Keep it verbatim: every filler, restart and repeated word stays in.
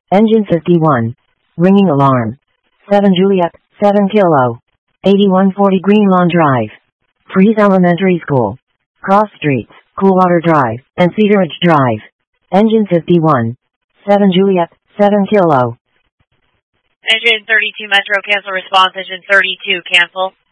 Engine fifty-one. Ringing alarm. seven Juliet, seven Kilo. eighty-one forty Green Lawn Drive. Freeze Elementary School. Cross Streets, Coolwater Drive, and Cedar Ridge Drive. Engine fifty-one. seven Juliet, seven Kilo. Engine thirty-two Metro, cancel response. Engine thirty-two, cancel.